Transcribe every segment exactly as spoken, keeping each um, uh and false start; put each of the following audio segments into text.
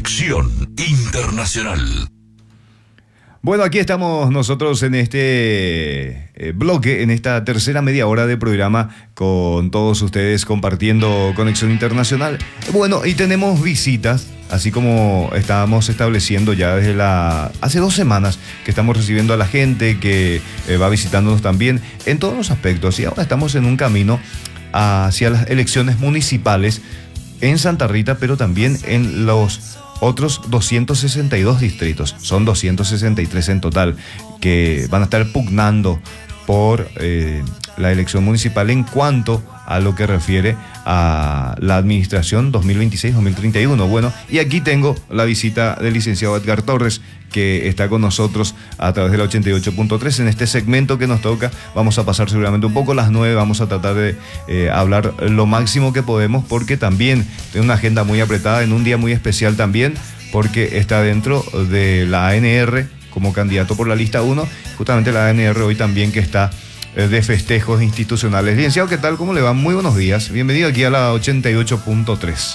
Conexión Internacional. Bueno, aquí estamos nosotros en este eh, bloque, en esta tercera media hora de programa con todos ustedes compartiendo Conexión Internacional. Bueno, y tenemos visitas, así como estábamos estableciendo ya desde la hace dos semanas que estamos recibiendo a la gente que eh, va visitándonos también en todos los aspectos. Y ahora estamos en un camino hacia las elecciones municipales en Santa Rita, pero también en los otros doscientos sesenta y dos distritos. Son doscientos sesenta y tres en total que van a estar pugnando por eh, la elección municipal en cuanto a lo que refiere a la administración dos mil veintiséis dos mil treinta y uno. Bueno, y aquí tengo la visita del licenciado Edgar Torres, que está con nosotros a través de la ochenta y ocho punto tres. En este segmento que nos toca, vamos a pasar seguramente un poco las nueve, vamos a tratar de eh, hablar lo máximo que podemos, porque también tiene una agenda muy apretada, en un día muy especial también, porque está dentro de la A N R como candidato por la lista uno, justamente la A N R hoy también que está de festejos institucionales. Licenciado, ¿qué tal? ¿Cómo le va? Muy buenos días. Bienvenido aquí a la ochenta y ocho punto tres.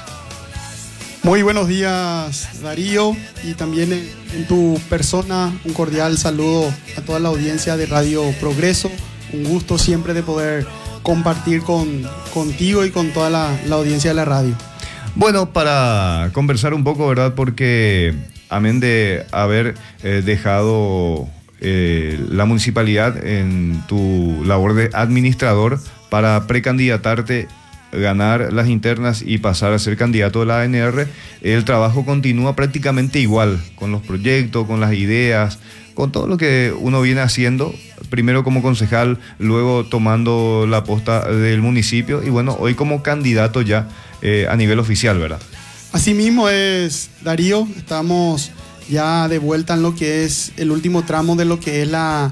Muy buenos días, Darío, y también en tu persona un cordial saludo a toda la audiencia de Radio Progreso. Un gusto siempre de poder compartir con, contigo y con toda la, la audiencia de la radio. Bueno, para conversar un poco, ¿verdad? Porque amén de haber eh, dejado eh, la municipalidad en tu labor de administrador para precandidatarte, ganar las internas y pasar a ser candidato de la A N R, el trabajo continúa prácticamente igual, con los proyectos, con las ideas, con todo lo que uno viene haciendo, primero como concejal, luego tomando la posta del municipio y bueno, hoy como candidato ya eh, a nivel oficial, ¿verdad? Así mismo es, Darío, estamos ya de vuelta en lo que es el último tramo de lo que es la...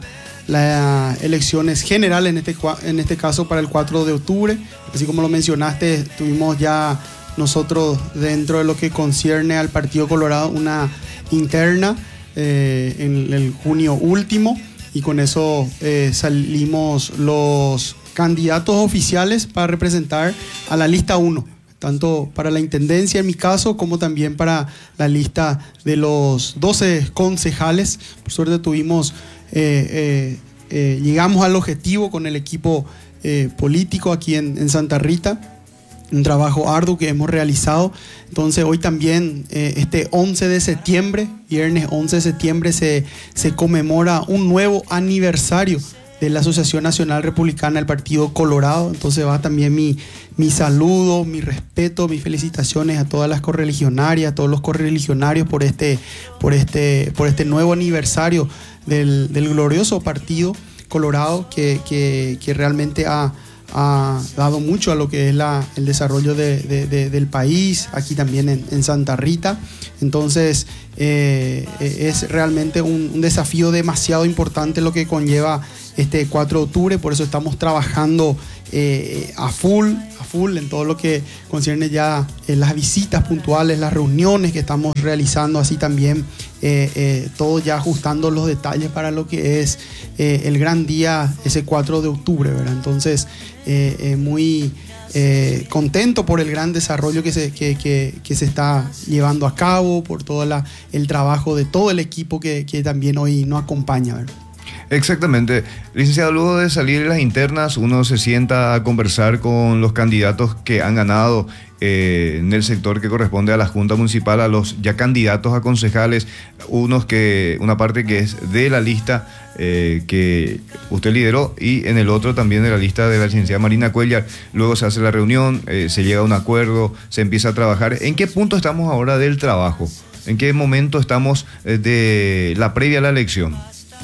las elecciones generales, en este, en este caso para el cuatro de octubre. Así como lo mencionaste, tuvimos ya nosotros dentro de lo que concierne al Partido Colorado una interna eh, en el junio último, y con eso eh, salimos los candidatos oficiales para representar a la lista uno, tanto para la intendencia en mi caso como también para la lista de los doce concejales. Por suerte tuvimos Eh, eh, eh, llegamos al objetivo con el equipo eh, político aquí en, en Santa Rita, un trabajo arduo que hemos realizado. Entonces hoy también, eh, este once de septiembre, viernes once de septiembre, se, se conmemora un nuevo aniversario de la Asociación Nacional Republicana del Partido Colorado. Entonces va también mi, mi saludo, mi respeto, mis felicitaciones a todas las correligionarias, a todos los correligionarios por este, por este, por este nuevo aniversario Del, del glorioso Partido Colorado que, que, que realmente ha, ha dado mucho a lo que es la, el desarrollo de, de, de, del país, aquí también en, en Santa Rita. Entonces eh, es realmente un, un desafío demasiado importante lo que conlleva este cuatro de octubre, por eso estamos trabajando eh, a full, a full en todo lo que concierne ya eh, las visitas puntuales, las reuniones que estamos realizando, así también eh, eh, todo ya ajustando los detalles para lo que es eh, el gran día, ese cuatro de octubre, ¿verdad? Entonces eh, eh, muy eh, contento por el gran desarrollo que se, que, que, que se está llevando a cabo, por todo la, el trabajo de todo el equipo que, que también hoy nos acompaña, ¿verdad? Exactamente. Licenciado, luego de salir de las internas, uno se sienta a conversar con los candidatos que han ganado eh, en el sector que corresponde a la Junta Municipal, a los ya candidatos a concejales, unos que, una parte que es de la lista eh, que usted lideró y en el otro también de la lista de la licenciada Marina Cuellar. Luego se hace la reunión, eh, se llega a un acuerdo, se empieza a trabajar. ¿En qué punto estamos ahora del trabajo? ¿En qué momento estamos eh, de la previa a la elección?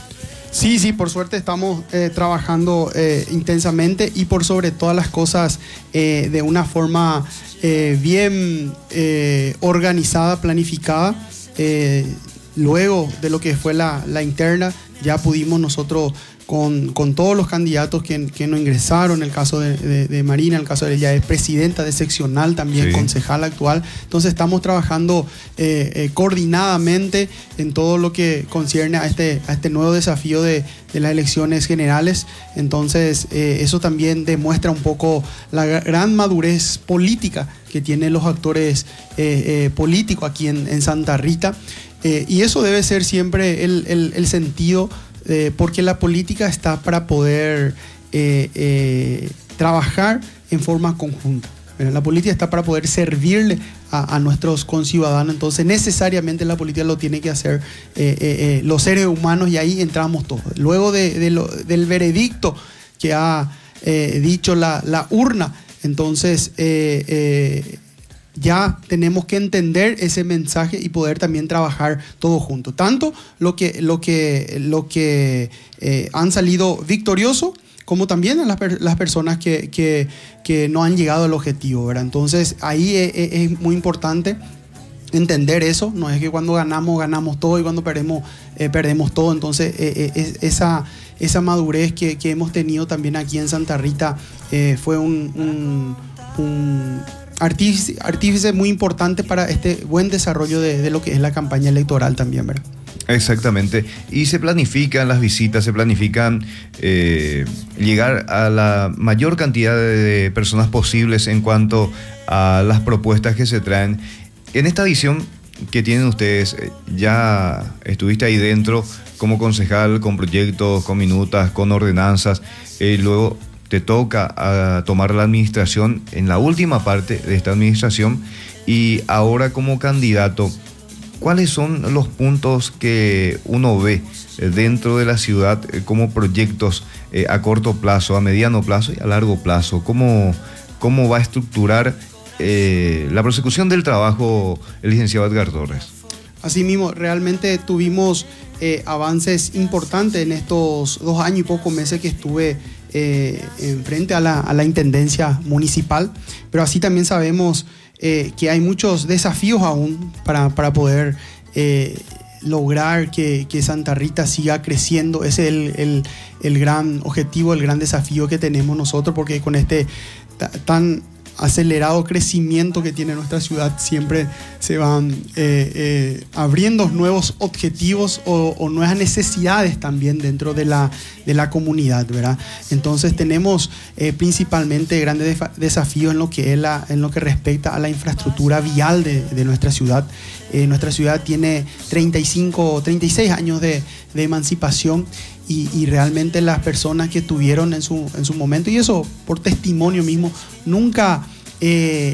Sí, sí, por suerte estamos eh, trabajando eh, intensamente y por sobre todas las cosas eh, de una forma eh, bien eh, organizada, planificada. Eh, luego de lo que fue la, la interna, ya pudimos nosotros con, con todos los candidatos que, que no ingresaron, en el caso de, de, de Marina, en el caso de ella es presidenta de seccional, también sí. concejal actual. Entonces estamos trabajando eh, eh, coordinadamente en todo lo que concierne a este, a este nuevo desafío de, de las elecciones generales. Entonces eh, eso también demuestra un poco la gran madurez política que tienen los actores eh, eh, políticos aquí en, en Santa Rita. Eh, y eso debe ser siempre el, el, el sentido, eh, porque la política está para poder eh, eh, trabajar en forma conjunta. La política está para poder servirle a, a nuestros conciudadanos, entonces necesariamente la política lo tiene que hacer eh, eh, eh, los seres humanos, y ahí entramos todos. Luego de, de lo, del veredicto que ha eh, dicho la, la urna, entonces eh, eh, ya tenemos que entender ese mensaje y poder también trabajar todos juntos. Tanto lo que, lo que, lo que eh, han salido victoriosos, como también a las, per las personas que, que, que no han llegado al objetivo, ¿verdad? Entonces ahí es, es, es muy importante entender eso. No es que cuando ganamos, ganamos todo, y cuando perdemos, eh, perdemos todo. Entonces eh, eh, esa, esa madurez que, que hemos tenido también aquí en Santa Rita eh, fue un... un, un Artífice, artífice muy importante para este buen desarrollo de, de lo que es la campaña electoral también, ¿verdad? Exactamente. Y se planifican las visitas, se planifican eh, llegar a la mayor cantidad de personas posibles en cuanto a las propuestas que se traen. En esta visión que tienen ustedes, ya estuviste ahí dentro como concejal, con proyectos, con minutas, con ordenanzas, y eh, luego te toca a tomar la administración en la última parte de esta administración, y ahora como candidato, ¿cuáles son los puntos que uno ve dentro de la ciudad como proyectos eh, a corto plazo, a mediano plazo y a largo plazo? ¿Cómo, cómo va a estructurar eh, la prosecución del trabajo el licenciado Edgar Torres? Así mismo, realmente tuvimos eh, avances importantes en estos dos años y pocos meses que estuve eh, en frente a la, a la Intendencia Municipal, pero así también sabemos eh, que hay muchos desafíos aún para, para poder eh, lograr que, que Santa Rita siga creciendo. Ese es el, el, el gran objetivo, el gran desafío que tenemos nosotros, porque con este tan acelerado crecimiento que tiene nuestra ciudad, siempre se van eh, eh, abriendo nuevos objetivos o, o nuevas necesidades también dentro de la, de la comunidad, ¿verdad? Entonces tenemos eh, principalmente grandes desafíos en lo que es la, en lo que respecta a la infraestructura vial de, de nuestra ciudad. Eh, nuestra ciudad tiene treinta y cinco, treinta y seis años de, de emancipación, y, y realmente las personas que tuvieron en su, en su momento, y eso por testimonio mismo, nunca eh,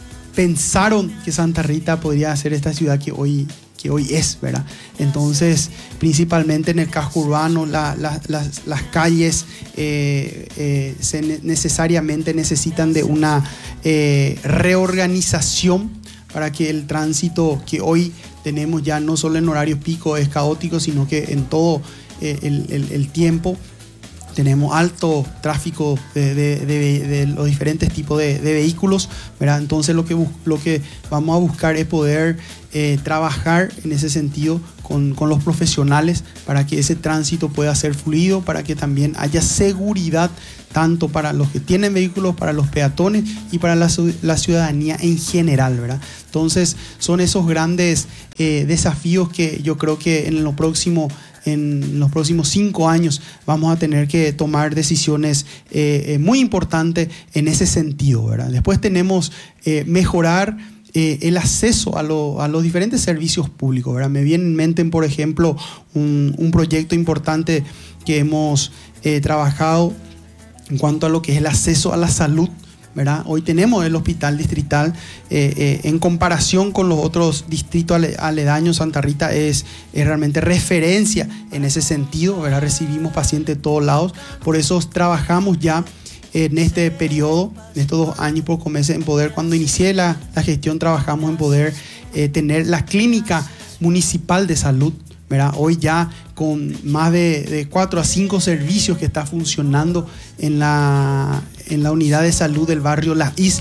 pensaron que Santa Rita podría ser esta ciudad que hoy, que hoy es, ¿verdad? Entonces, principalmente en el casco urbano, la, la, las, las calles eh, eh, se ne necesariamente necesitan de una eh, reorganización para que el tránsito que hoy tenemos ya no solo en horarios pico es caótico, sino que en todo eh, el, el, el tiempo tenemos alto tráfico de, de, de, de los diferentes tipos de, de vehículos, ¿verdad? Entonces lo que, lo que vamos a buscar es poder eh, trabajar en ese sentido con, con los profesionales para que ese tránsito pueda ser fluido, para que también haya seguridad tanto para los que tienen vehículos, para los peatones y para la, la ciudadanía en general, ¿verdad? Entonces son esos grandes eh, desafíos que yo creo que en lo próximo en los próximos cinco años vamos a tener que tomar decisiones eh, eh, muy importantes en ese sentido, ¿verdad? Después tenemos eh, mejorar eh, el acceso a, lo, a los diferentes servicios públicos, ¿verdad? Me viene en mente, por ejemplo, un, un proyecto importante que hemos eh, trabajado en cuanto a lo que es el acceso a la salud, ¿verdad? Hoy tenemos el hospital distrital, eh, eh, en comparación con los otros distritos ale, aledaños, Santa Rita es, es realmente referencia en ese sentido, ¿verdad? Recibimos pacientes de todos lados, por eso trabajamos ya en este periodo, en estos dos años y pocos meses, en poder, cuando inicié la, la gestión, trabajamos en poder eh, tener la clínica municipal de salud, ¿verdad? Hoy ya con más de, de cuatro a cinco servicios que está funcionando en la, en la unidad de salud del barrio La Isla,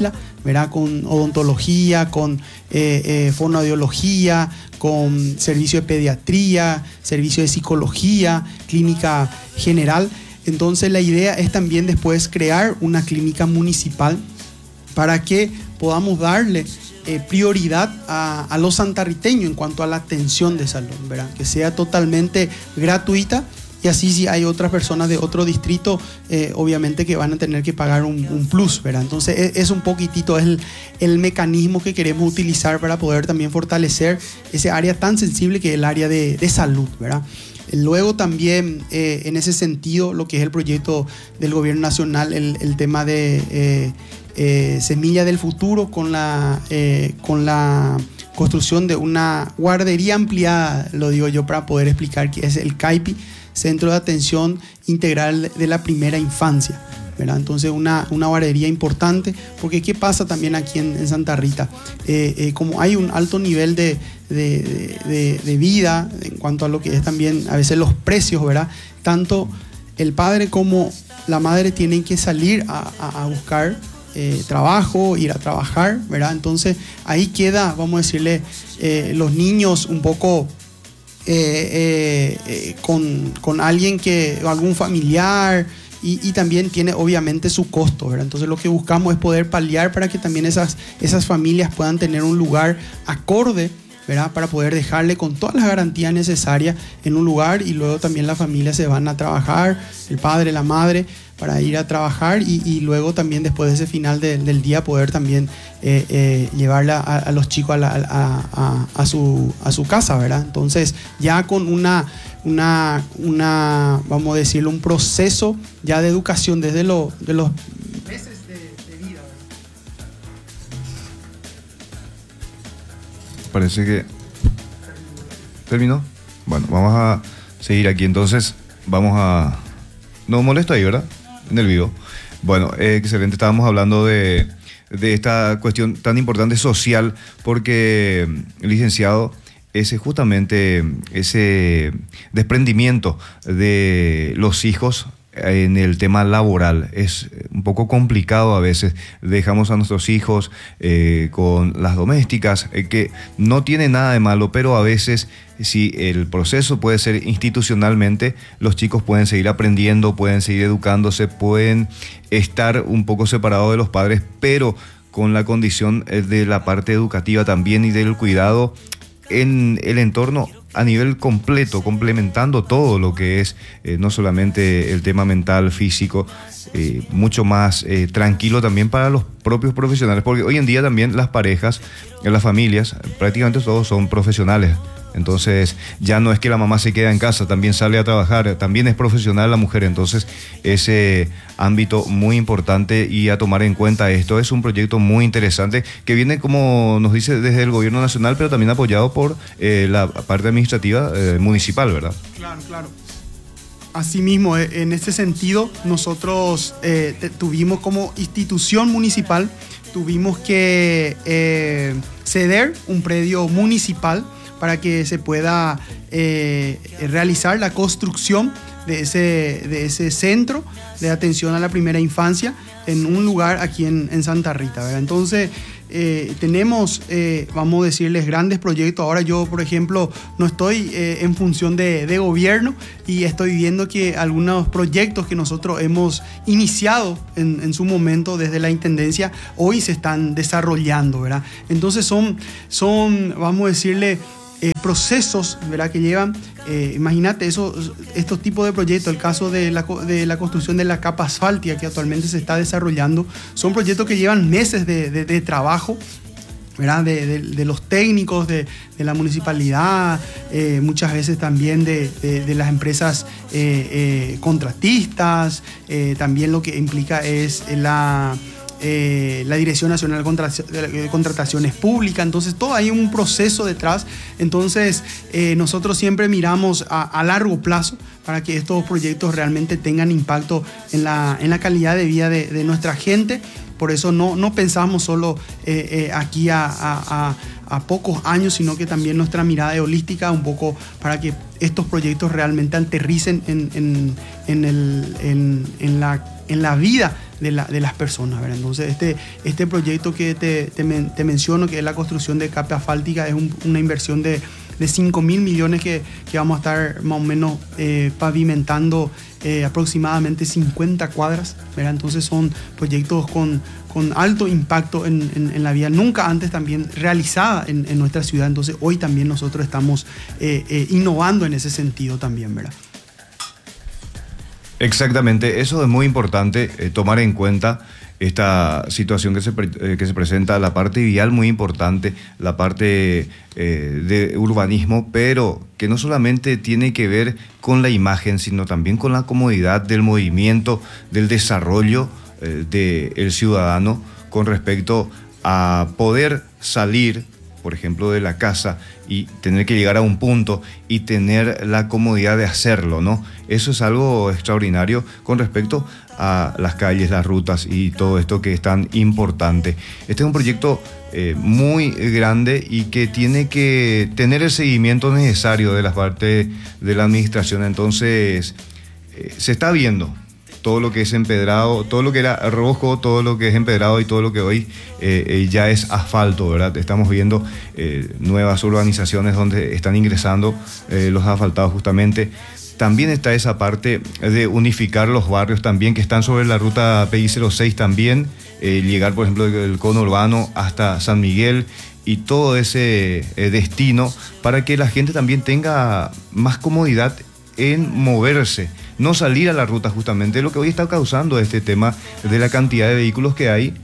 ¿verdad? Con odontología, con eh, eh, fonoaudiología, con servicio de pediatría, servicio de psicología, clínica general. Entonces la idea es también después crear una clínica municipal para que podamos darle eh, prioridad a, a los santarriteños en cuanto a la atención de salud, ¿verdad? Que sea totalmente gratuita. Y así si hay otras personas de otro distrito, eh, obviamente que van a tener que pagar un, un plus, ¿verdad? Entonces es, es un poquitito el, el mecanismo que queremos utilizar para poder también fortalecer ese área tan sensible que es el área de, de salud, ¿verdad? Luego también eh, en ese sentido lo que es el proyecto del gobierno nacional, el, el tema de eh, eh, Semilla del Futuro con la, eh, con la construcción de una guardería ampliada, lo digo yo para poder explicar qué es el CAIPI, Centro de Atención Integral de la Primera Infancia, ¿verdad? Entonces una, una guardería importante, porque ¿qué pasa también aquí en, en Santa Rita? Eh, eh, como hay un alto nivel de, de, de, de vida en cuanto a lo que es también a veces los precios, ¿verdad? Tanto el padre como la madre tienen que salir a, a, a buscar eh, trabajo, ir a trabajar, ¿verdad? Entonces ahí queda, vamos a decirle, eh, los niños un poco... Eh, eh, eh, con, con alguien que, algún familiar, y, y también tiene obviamente su costo, ¿verdad? Entonces lo que buscamos es poder paliar para que también esas, esas familias puedan tener un lugar acorde, ¿verdad? Para poder dejarle con todas las garantías necesarias en un lugar, y luego también las familias se van a trabajar, el padre, la madre, para ir a trabajar, y, y luego también después de ese final de, del día poder también eh, eh, llevarla a, a los chicos a, la, a, a, a, su, a su casa, ¿verdad? Entonces ya con una, una, una, vamos a decirlo, un proceso ya de educación desde lo, de los meses de, de vida, ¿verdad? Parece que terminó. Bueno, vamos a seguir aquí entonces. Vamos a... No molesto ahí, ¿verdad? En el vivo. Bueno, eh, excelente. Estábamos hablando de, de esta cuestión tan importante social, porque, licenciado, ese justamente ese desprendimiento de los hijos en el tema laboral es un poco complicado a veces. Dejamos a nuestros hijos eh, con las domésticas, eh, que no tiene nada de malo, pero a veces si el proceso puede ser institucionalmente, los chicos pueden seguir aprendiendo, pueden seguir educándose, pueden estar un poco separados de los padres, pero con la condición de la parte educativa también y del cuidado en el entorno a nivel completo, complementando todo lo que es eh, no solamente el tema mental, físico, eh, mucho más eh, tranquilo también para los propios profesionales, porque hoy en día también las parejas, en las familias, prácticamente todos son profesionales. Entonces ya no es que la mamá se queda en casa, también sale a trabajar, también es profesional la mujer. Entonces ese ámbito muy importante y a tomar en cuenta. Esto es un proyecto muy interesante que viene, como nos dice, desde el gobierno nacional, pero también apoyado por eh, la parte administrativa eh, municipal, ¿verdad? Claro, claro. Asimismo, en este sentido, nosotros eh, tuvimos como institución municipal, tuvimos que eh, ceder un predio municipal para que se pueda eh, realizar la construcción de ese, de ese centro de atención a la primera infancia en un lugar aquí en, en Santa Rita, ¿verdad? Entonces, eh, tenemos, eh, vamos a decirles, grandes proyectos. Ahora yo, por ejemplo, no estoy eh, en función de, de gobierno, y estoy viendo que algunos proyectos que nosotros hemos iniciado en, en su momento desde la Intendencia, hoy se están desarrollando, ¿verdad? Entonces son, son vamos a decirle, Eh, procesos, ¿verdad? Que llevan, eh, imagínate esos, estos tipos de proyectos. El caso de la, de la construcción de la capa asfáltica que actualmente se está desarrollando, son proyectos que llevan meses de, de, de trabajo, ¿verdad? De, de, de los técnicos de, de la municipalidad, eh, muchas veces también de, de, de las empresas eh, eh, contratistas, eh, también lo que implica es la... Eh, la Dirección Nacional de Contrataciones Públicas. Entonces todo hay un proceso detrás. Entonces eh, nosotros siempre miramos a, a largo plazo para que estos proyectos realmente tengan impacto en la, en la calidad de vida de, de nuestra gente. Por eso no, no pensamos solo eh, eh, aquí a, a, a, a pocos años, sino que también nuestra mirada es holística, un poco para que estos proyectos realmente aterricen en, en, en, el, en, en, la, en la vida de, la, de las personas, ¿verdad? Entonces este, este proyecto que te, te, men, te menciono, que es la construcción de capa asfáltica, es un, una inversión de, de cinco mil millones que, que vamos a estar más o menos eh, pavimentando eh, aproximadamente cincuenta cuadras, ¿verdad? Entonces son proyectos con, con alto impacto en, en, en la vía, nunca antes también realizada en, en nuestra ciudad. Entonces hoy también nosotros estamos eh, eh, innovando en ese sentido también, ¿verdad? Exactamente, eso es muy importante, eh, tomar en cuenta esta situación que se, pre eh, que se presenta, la parte vial muy importante, la parte eh, de urbanismo, pero que no solamente tiene que ver con la imagen, sino también con la comodidad del movimiento, del desarrollo eh, del ciudadano con respecto a poder salir, por ejemplo, de la casa y tener que llegar a un punto y tener la comodidad de hacerlo, ¿no? Eso es algo extraordinario con respecto a las calles, las rutas y todo esto que es tan importante. Este es un proyecto eh, muy grande y que tiene que tener el seguimiento necesario de las partes de la administración. Entonces, eh, se está viendo todo lo que es empedrado, todo lo que era rojo, todo lo que es empedrado y todo lo que hoy eh, eh, ya es asfalto, ¿verdad? Estamos viendo eh, nuevas urbanizaciones donde están ingresando eh, los asfaltados justamente. También está esa parte de unificar los barrios también que están sobre la ruta P I cero seis también, eh, llegar por ejemplo del cono urbano hasta San Miguel y todo ese eh, destino para que la gente también tenga más comodidad en moverse, no salir a la ruta justamente, lo que hoy está causando este tema de la cantidad de vehículos que hay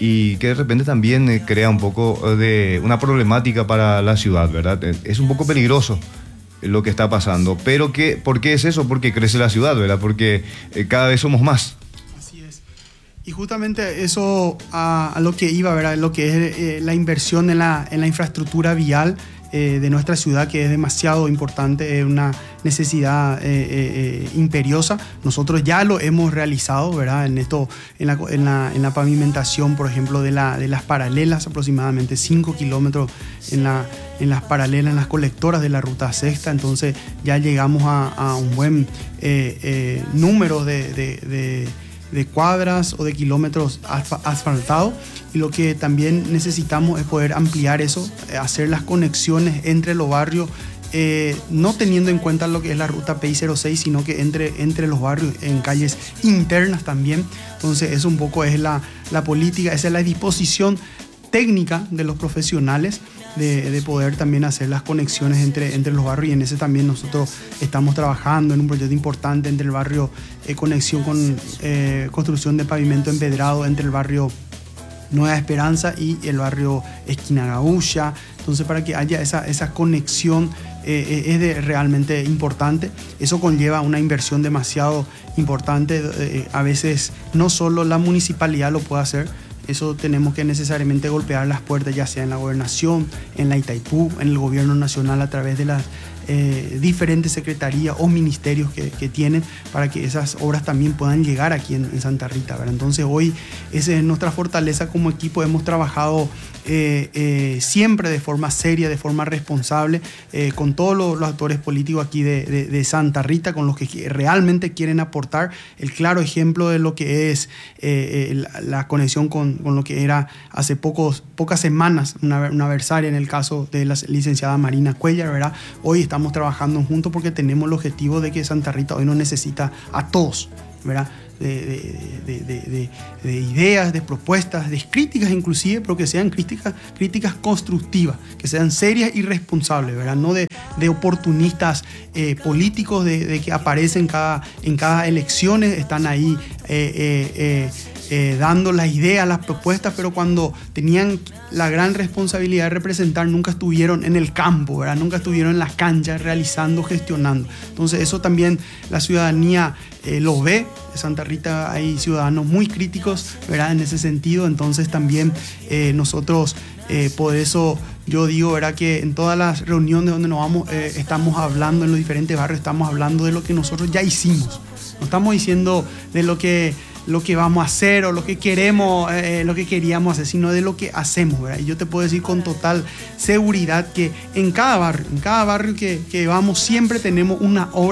y que de repente también eh, crea un poco de una problemática para la ciudad, ¿verdad? Es un poco peligroso lo que está pasando, pero que, ¿por qué es eso? Porque crece la ciudad, ¿verdad? Porque eh, cada vez somos más. Así es. Y justamente eso a, a lo que iba, ¿verdad? Lo que es eh, la inversión en la, en la infraestructura vial eh, de nuestra ciudad, que es demasiado importante, es una necesidad eh, eh, imperiosa. Nosotros ya lo hemos realizado, ¿verdad? En esto, en la, en la, en la pavimentación, por ejemplo, de, la, de las paralelas, aproximadamente cinco kilómetros en, la, en las paralelas, en las colectoras de la ruta sexta. Entonces ya llegamos a, a un buen eh, eh, número de, de, de de cuadras o de kilómetros asfaltados, y lo que también necesitamos es poder ampliar eso, hacer las conexiones entre los barrios, eh, no teniendo en cuenta lo que es la ruta P I cero seis, sino que entre, entre los barrios en calles internas también. Entonces eso un poco es la, la política, esa es la disposición técnica de los profesionales de, de poder también hacer las conexiones entre, entre los barrios, y en ese también nosotros estamos trabajando en un proyecto importante entre el barrio eh, conexión con eh, construcción de pavimento empedrado entre el barrio Nueva Esperanza y el barrio Esquina Gaúcha. Entonces, para que haya esa, esa conexión eh, es de realmente importante. Eso conlleva una inversión demasiado importante. Eh, a veces no solo la municipalidad lo puede hacer. Eso tenemos que necesariamente golpear las puertas, ya sea en la gobernación, en la Itaipú, en el gobierno nacional, a través de las eh, diferentes secretarías o ministerios que, que tienen, para que esas obras también puedan llegar aquí en, en Santa Rita, ¿verdad? Entonces hoy esa es nuestra fortaleza como equipo. Hemos trabajado eh, eh, siempre de forma seria, de forma responsable, eh, con todos los, los actores políticos aquí de, de, de Santa Rita, con los que realmente quieren aportar. El claro ejemplo de lo que es eh, la, la conexión con, con lo que era hace pocos, pocas semanas una, una adversaria en el caso de la licenciada Marina Cuellar, ¿verdad? Hoy estamos trabajando juntos porque tenemos el objetivo de que Santa Rita hoy nos necesita a todos, ¿verdad? De, de, de, de, de, de ideas, de propuestas, de críticas inclusive, pero que sean críticas, críticas constructivas, que sean serias y responsables, ¿verdad? No de, de oportunistas eh, políticos de, de que aparecen cada, en cada elección, están ahí eh, eh, eh, eh, dando las ideas, las propuestas, pero cuando tenían la gran responsabilidad de representar nunca estuvieron en el campo, ¿verdad? Nunca estuvieron en las canchas realizando, gestionando. Entonces eso también la ciudadanía eh, lo ve. En Santa Rita hay ciudadanos muy críticos, ¿verdad? En ese sentido. Entonces también eh, nosotros eh, por eso yo digo, ¿verdad?, que en todas las reuniones donde nos vamos eh, estamos hablando, en los diferentes barrios estamos hablando de lo que nosotros ya hicimos. No estamos diciendo de lo que lo que vamos a hacer o lo que queremos, eh, lo que queríamos hacer, sino de lo que hacemos, ¿verdad? Y yo te puedo decir con total seguridad que en cada barrio, en cada barrio que, que vamos, siempre tenemos una obra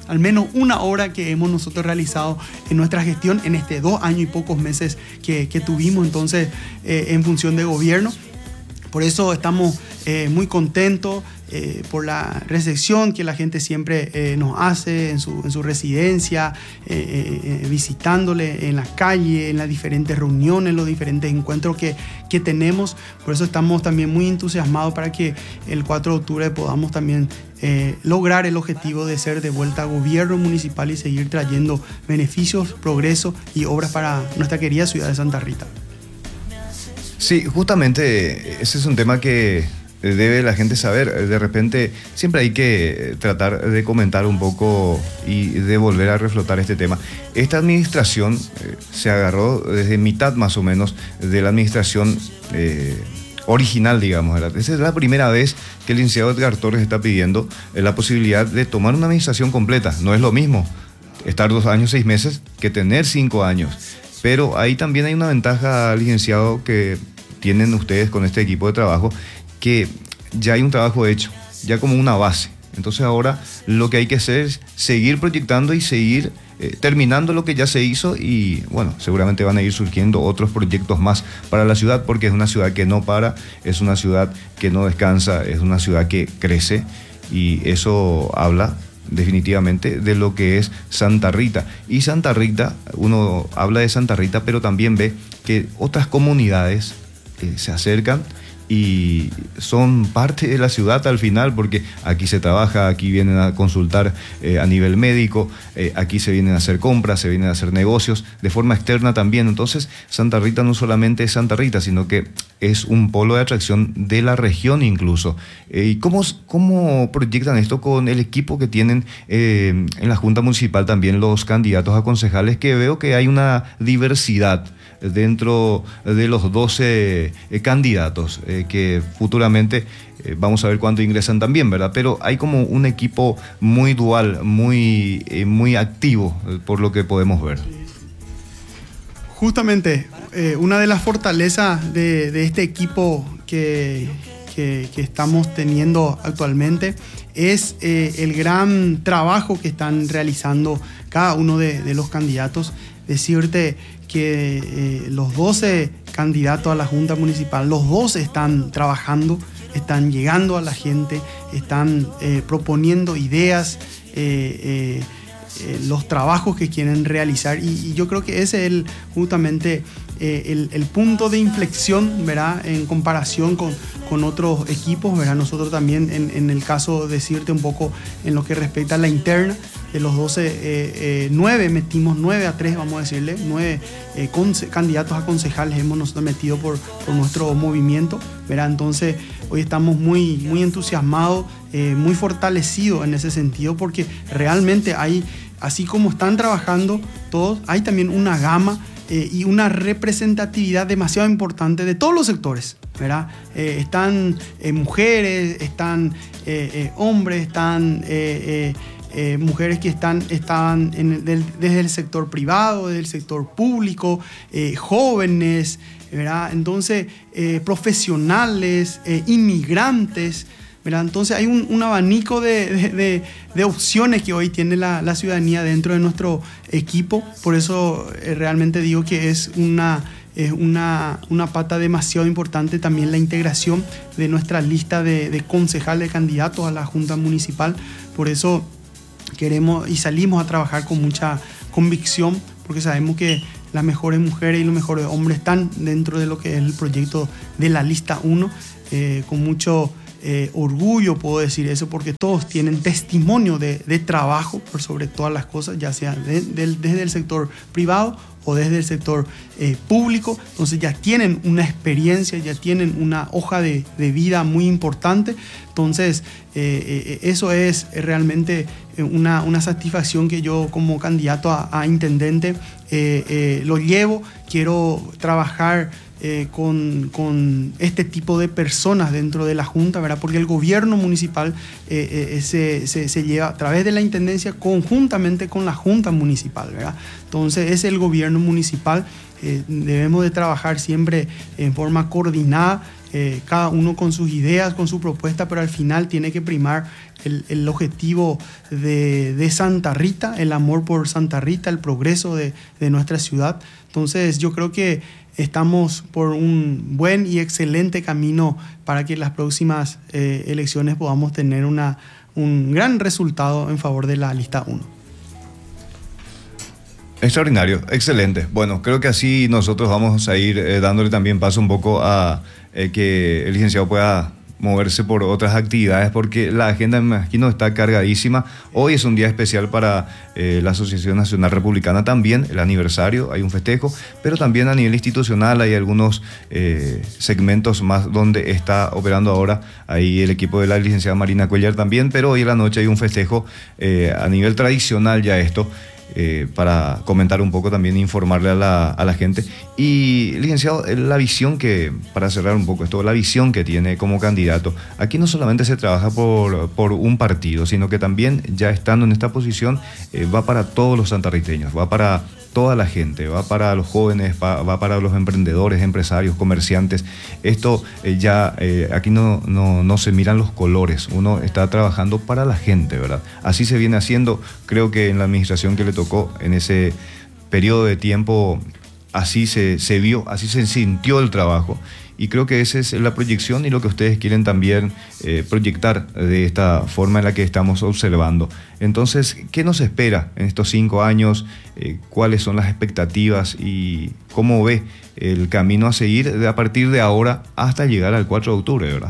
al menos una obra que hemos nosotros realizado en nuestra gestión en este dos años y pocos meses que, que tuvimos entonces eh, en función de gobierno. Por eso estamos eh, muy contentos eh, por la recepción que la gente siempre eh, nos hace en su, en su residencia, eh, eh, visitándole en la calle, en las diferentes reuniones, los diferentes encuentros que, que tenemos. Por eso estamos también muy entusiasmados para que el cuatro de octubre podamos también eh, lograr el objetivo de ser de vuelta a gobierno municipal y seguir trayendo beneficios, progreso y obras para nuestra querida ciudad de Santa Rita. Sí, justamente ese es un tema que debe la gente saber. De repente siempre hay que tratar de comentar un poco y de volver a reflotar este tema. Esta administración eh, se agarró desde mitad más o menos de la administración eh, original, digamos, ¿verdad? Esa es la primera vez que el licenciado Edgar Torres está pidiendo eh, la posibilidad de tomar una administración completa. No es lo mismo estar dos años, seis meses que tener cinco años. Pero ahí también hay una ventaja, licenciado, que tienen ustedes con este equipo de trabajo, que ya hay un trabajo hecho, ya como una base. Entonces ahora lo que hay que hacer es seguir proyectando y seguir eh, terminando lo que ya se hizo y bueno, seguramente van a ir surgiendo otros proyectos más para la ciudad, porque es una ciudad que no para, es una ciudad que no descansa, es una ciudad que crece y eso habla definitivamente de lo que es Santa Rita. Y Santa Rita, uno habla de Santa Rita, pero también ve que otras comunidades eh, se acercan y son parte de la ciudad al final, porque aquí se trabaja, aquí vienen a consultar eh, a nivel médico, eh, aquí se vienen a hacer compras, se vienen a hacer negocios de forma externa también. Entonces Santa Rita no solamente es Santa Rita, sino que es un polo de atracción de la región incluso. Eh, ¿Y cómo, cómo proyectan esto con el equipo que tienen eh, en la Junta Municipal también los candidatos a concejales? Que veo que hay una diversidad dentro de los doce eh, candidatos eh, que futuramente eh, vamos a ver cuánto ingresan también, ¿verdad? Pero hay como un equipo muy dual, muy, eh, muy activo, eh, por lo que podemos ver. Justamente, eh, una de las fortalezas de, de este equipo que, que, que estamos teniendo actualmente es eh, el gran trabajo que están realizando cada uno de, de los candidatos. Decirte que eh, los doce candidatos a la Junta Municipal, los doce están trabajando, están llegando a la gente, están eh, proponiendo ideas, eh, eh, eh, los trabajos que quieren realizar y, y yo creo que ese es el, justamente eh, el, el punto de inflexión, ¿verdad? En comparación con, con otros equipos, ¿verdad? Nosotros también en, en el caso, decirte un poco en lo que respecta a la interna, de los doce, eh, eh, nueve metimos, nueve a tres, vamos a decirle, nueve eh, candidatos a concejales hemos nosotros metido por, por nuestro movimiento, ¿verdad? Entonces hoy estamos muy, muy entusiasmados, eh, muy fortalecidos en ese sentido, porque realmente hay, así como están trabajando todos, hay también una gama eh, y una representatividad demasiado importante de todos los sectores, ¿verdad? Eh, están eh, mujeres, están eh, eh, hombres, están eh, eh, eh, mujeres que están, están en el, del, desde el sector privado, desde el sector público, eh, jóvenes, ¿verdad? Entonces, eh, profesionales, eh, inmigrantes, ¿verdad? Entonces hay un, un abanico de, de, de, de opciones que hoy tiene la, la ciudadanía dentro de nuestro equipo. Por eso eh, realmente digo que es una, eh, una, una pata demasiado importante también la integración de nuestra lista de, de concejales, candidatos a la Junta Municipal. Por eso queremos y salimos a trabajar con mucha convicción, porque sabemos que las mejores mujeres y los mejores hombres están dentro de lo que es el proyecto de la lista uno, eh, con mucho eh, orgullo puedo decir eso, porque todos tienen testimonio de, de trabajo por sobre todas las cosas, ya sea de, de, desde el sector privado o desde el sector eh, público. Entonces ya tienen una experiencia, ya tienen una hoja de, de vida muy importante. Entonces eh, eh, eso es realmente una, una satisfacción que yo como candidato a, a intendente eh, eh, lo llevo. Quiero trabajar eh, con, con este tipo de personas dentro de la Junta, ¿verdad? Porque el gobierno municipal eh, eh, se, se, se lleva a través de la intendencia conjuntamente con la Junta Municipal, ¿verdad? Entonces es el gobierno municipal. Eh, debemos de trabajar siempre en forma coordinada eh, cada uno con sus ideas, con su propuesta, pero al final tiene que primar el, el objetivo de, de Santa Rita, el amor por Santa Rita, el progreso de, de nuestra ciudad. Entonces yo creo que estamos por un buen y excelente camino para que en las próximas eh, elecciones podamos tener una, un gran resultado en favor de la lista uno. Extraordinario, excelente. Bueno, creo que así nosotros vamos a ir eh, dándole también paso un poco a eh, que el licenciado pueda moverse por otras actividades, porque la agenda, me imagino, está cargadísima. Hoy es un día especial para eh, la Asociación Nacional Republicana también, el aniversario, hay un festejo, pero también a nivel institucional hay algunos eh, segmentos más donde está operando ahora ahí el equipo de la licenciada Marina Cuellar también, pero hoy en la noche hay un festejo eh, a nivel tradicional ya esto. Eh, para comentar un poco también, informarle a la, a la gente. Y licenciado, la visión que, para cerrar un poco esto, la visión que tiene como candidato, aquí no solamente se trabaja por, por un partido, sino que también ya estando en esta posición eh, va para todos los santarriteños, va para toda la gente, va para los jóvenes, va, va para los emprendedores, empresarios, comerciantes. Esto eh, ya, eh, aquí no, no, no se miran los colores, uno está trabajando para la gente, ¿verdad? Así se viene haciendo, creo que en la administración que le tocó, en ese periodo de tiempo, así se, se vio, así se sintió el trabajo. Y creo que esa es la proyección y lo que ustedes quieren también eh, proyectar de esta forma en la que estamos observando. Entonces, ¿qué nos espera en estos cinco años? Eh, ¿Cuáles son las expectativas y cómo ve el camino a seguir de, a partir de ahora hasta llegar al cuatro de octubre, ¿verdad?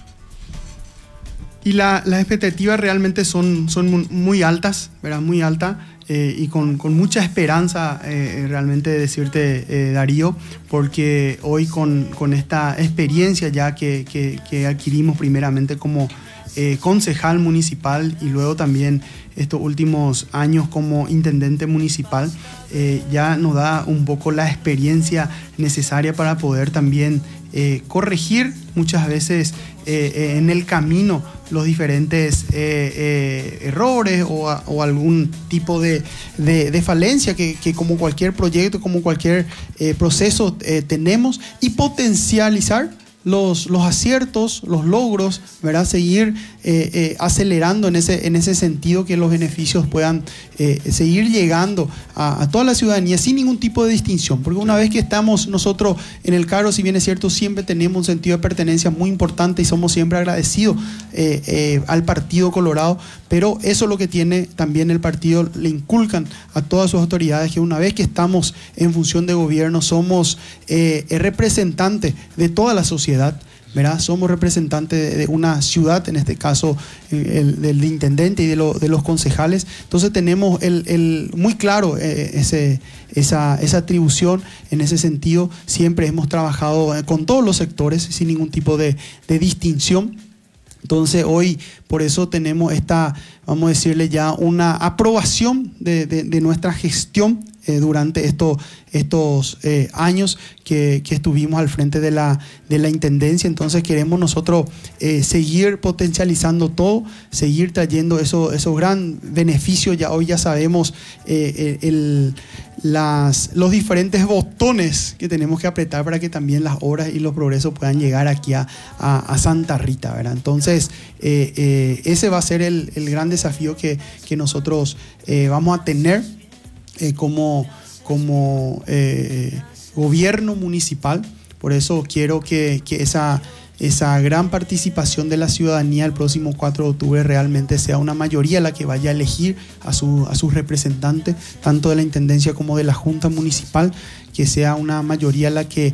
Y la, las expectativas realmente son, son muy altas, ¿verdad? Muy altas. Eh, y con, con mucha esperanza, eh, realmente decirte, eh, Darío, porque hoy con, con esta experiencia ya que, que, que adquirimos primeramente como eh, concejal municipal y luego también estos últimos años como intendente municipal, eh, ya nos da un poco la experiencia necesaria para poder también eh, corregir muchas veces eh, eh, en el camino los diferentes eh, eh, errores o, a, o algún tipo de, de, de falencia que, que como cualquier proyecto, como cualquier eh, proceso eh, tenemos, y potencializar los, los aciertos, los logros, ¿verdad? Seguir eh, eh, acelerando en ese, en ese sentido, que los beneficios puedan eh, seguir llegando a, a toda la ciudadanía sin ningún tipo de distinción, porque una vez que estamos nosotros en el cargo, si bien es cierto, siempre tenemos un sentido de pertenencia muy importante y somos siempre agradecidos eh, eh, al Partido Colorado, pero eso es lo que tiene también el partido, le inculcan a todas sus autoridades, que una vez que estamos en función de gobierno somos eh, representantes de toda la sociedad, ¿verdad? Somos representantes de una ciudad, en este caso el, del intendente y de, lo, de los concejales. Entonces tenemos el, el muy claro eh, ese, esa, esa atribución. En ese sentido siempre hemos trabajado con todos los sectores sin ningún tipo de, de distinción. Entonces hoy por eso tenemos esta, vamos a decirle ya, una aprobación de, de, de nuestra gestión eh, durante esto, estos eh, años que, que estuvimos al frente de la, de la Intendencia. Entonces queremos nosotros eh, seguir potencializando todo, seguir trayendo esos eso gran beneficios. Ya hoy ya sabemos eh, el, las, los diferentes botones que tenemos que apretar para que también las obras y los progresos puedan llegar aquí a, a, a Santa Rita, ¿verdad? Entonces eh, eh, ese va a ser el, el gran desafío que, que nosotros eh, vamos a tener eh, como, como eh, gobierno municipal. Por eso quiero que, que esa, esa gran participación de la ciudadanía el próximo cuatro de octubre realmente sea una mayoría la que vaya a elegir a, su, a sus representantes, tanto de la Intendencia como de la Junta Municipal, que sea una mayoría la que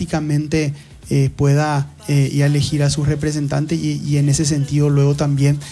democráticamente eh, pueda eh, ir a elegir a sus representantes y, y en ese sentido luego también